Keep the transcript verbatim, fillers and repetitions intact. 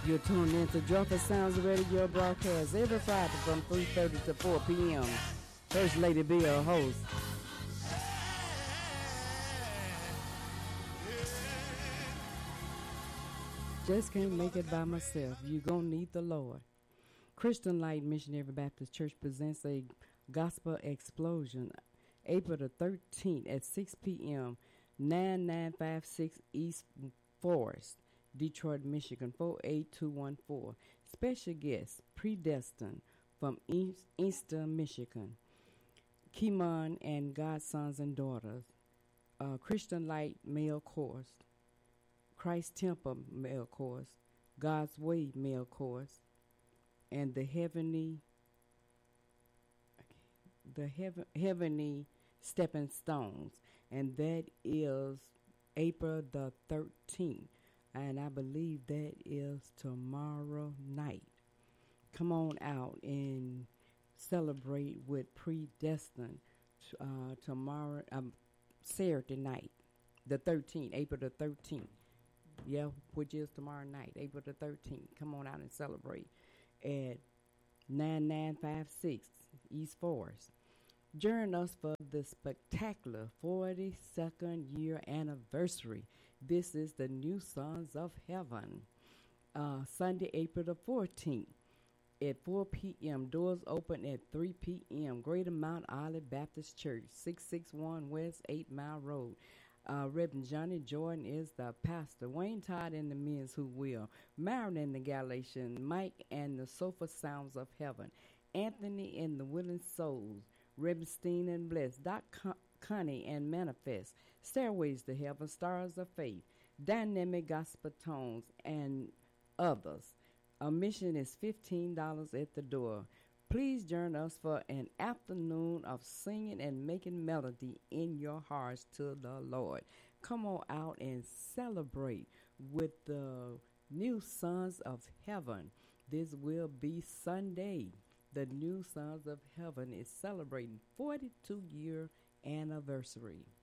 You're tuned in to Joyful Sounds Radio broadcast every Friday from three thirty to four p.m. First Lady be your host. Just can't make it by myself. You gonna need the Lord. Christian Light Missionary Baptist Church presents a gospel explosion April the thirteenth at six p.m. nine nine five six East Forest, Detroit, Michigan four eight two one four. Special guest Predestined from East, Eastern Michigan. Kimon and God's Sons and Daughters. Uh, Christian Light Male Course. Christ Temple Male Course. God's Way Male Course. And the Heavenly the heaven, Heavenly Stepping Stones. And that is April the thirteenth. And I believe that is tomorrow night. Come on out and celebrate with Predestined uh, tomorrow, um, Saturday night, the thirteenth, April the thirteenth. Yeah, which is tomorrow night, April the thirteenth. Come on out and celebrate at nine nine five six East Forest. Join us for the spectacular forty-second year anniversary. This is the New Sons of Heaven. Uh, Sunday, April the fourteenth at four p.m. Doors open at three p.m. Greater Mount Olive Baptist Church, six sixty-one West eight Mile Road. Uh, Reverend Johnny Jordan is the pastor. Wayne Todd and the Men's Who Will. Marin and the Galatian. Mike and the Sofa Sounds of Heaven. Anthony and the Willing Souls. Reverend Steen and Bless. Doc Con- Connie and Manifest. Stairways to Heaven. Stars of Faith. Dynamic Gospel Tones and others. Admission is fifteen dollars at the door. Please join us for an afternoon of singing and making melody in your hearts to the Lord. Come on out and celebrate with the New Sons of Heaven. This will be Sunday. The New Sons of Heaven is celebrating forty-two year anniversary.